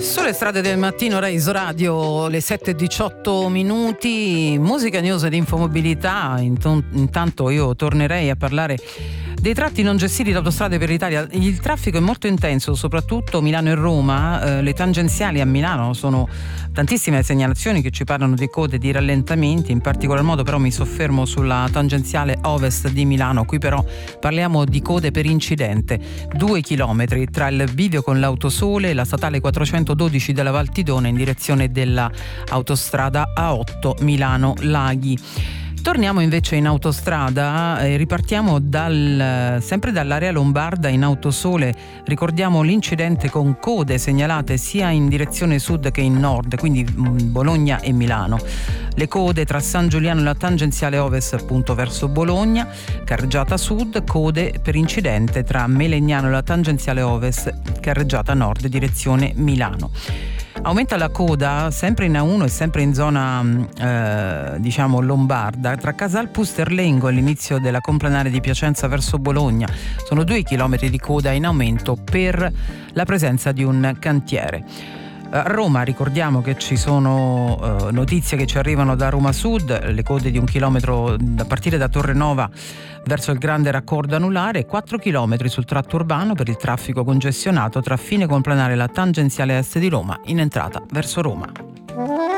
Sulle strade del mattino, Rais Radio, le 7:18 minuti, musica, news ed infomobilità. Intanto io tornerei a parlare dei tratti non gestiti da Autostrade per l'Italia. Il traffico è molto intenso, soprattutto Milano e Roma. Le tangenziali a Milano sono tantissime segnalazioni che ci parlano di code, di rallentamenti. In particolar modo però mi soffermo sulla tangenziale ovest di Milano. Qui però parliamo di code per incidente. 2 chilometri tra il bivio con l'Autosole e la statale 412 della Valtidone in direzione della autostrada A8 Milano Laghi. Torniamo invece in autostrada e ripartiamo sempre dall'area lombarda in Autosole. Ricordiamo l'incidente con code segnalate sia in direzione sud che in nord, quindi Bologna e Milano. Le code tra San Giuliano e la tangenziale ovest appunto verso Bologna, carreggiata sud, code per incidente tra Melegnano e la tangenziale ovest, carreggiata nord direzione Milano. Aumenta la coda sempre in A1 e sempre in zona lombarda tra Casal Pusterlengo e l'inizio della complanare di Piacenza verso Bologna. Sono 2 chilometri di coda in aumento per la presenza di un cantiere. A Roma ricordiamo che ci sono notizie che ci arrivano da Roma Sud, le code di 1 chilometro a partire da Torrenova verso il grande raccordo anulare e 4 chilometri sul tratto urbano per il traffico congestionato tra fine complanare e la tangenziale est di Roma in entrata verso Roma.